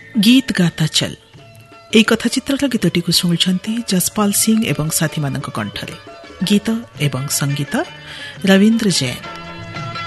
गीत गाता चल ଏହି କଥାଚିତ୍ରର ଗୀତଟିକୁ ଶୁଣୁଛନ୍ତି ଯଶପାଲ ସିଂ ଏବଂ ସାଥୀମାନଙ୍କ କଣ୍ଠରେ। ଗୀତ ଏବଂ ସଙ୍ଗୀତ ରବୀନ୍ଦ୍ର ଜୈନ।